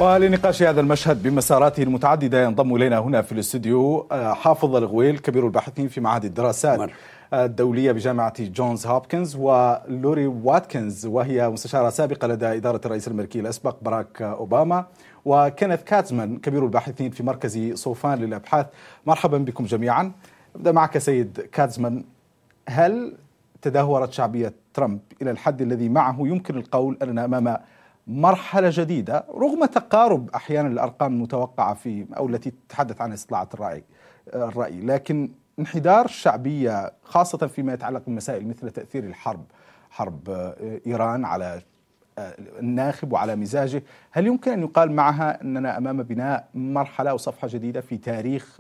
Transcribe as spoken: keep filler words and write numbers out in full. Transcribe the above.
ولنقاش هذا المشهد بمساراته المتعددة ينضم إلينا هنا في الاستوديو حافظ الغويل كبير الباحثين في معهد الدراسات مر. الدولية بجامعة جونز هوبكنز، ولوري واتكنز وهي مستشارة سابقة لدى إدارة الرئيس الأمريكي الأسبق باراك أوباما، وكينيث كاتزمان كبير الباحثين في مركز صوفان للأبحاث. مرحبا بكم جميعا. أبدأ معك سيد كاتزمان، هل تدهورت شعبية ترامب إلى الحد الذي معه يمكن القول أننا أمام مرحلة جديدة رغم تقارب أحيانا الأرقام المتوقعة في أو التي تتحدث عنها استطلاعات الرأي الرأي لكن انحدار الشعبية خاصة فيما يتعلق بمسائل مثل تأثير الحرب حرب إيران على الناخب وعلى مزاجه، هل يمكن أن يقال معها أننا أمام بناء مرحلة أو صفحة جديدة في تاريخ